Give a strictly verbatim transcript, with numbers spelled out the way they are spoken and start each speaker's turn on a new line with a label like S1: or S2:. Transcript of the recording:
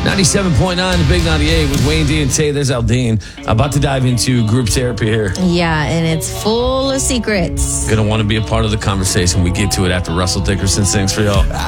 S1: ninety-seven point nine, the Big ninety-eight with Wayne D and Tay. There's Aldine. About to dive into group therapy here.
S2: Yeah, and it's full of secrets.
S1: Gonna want to be a part of the conversation. We get to it after Russell Dickerson sings for y'all.